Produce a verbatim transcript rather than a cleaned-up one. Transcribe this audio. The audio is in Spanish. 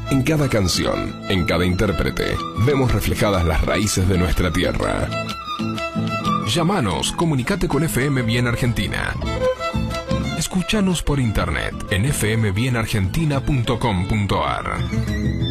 En cada canción, en cada intérprete, vemos reflejadas las raíces de nuestra tierra. Llámanos, comunicate con F M Bien Argentina. Escúchanos por internet en f m bien argentina punto com punto a r.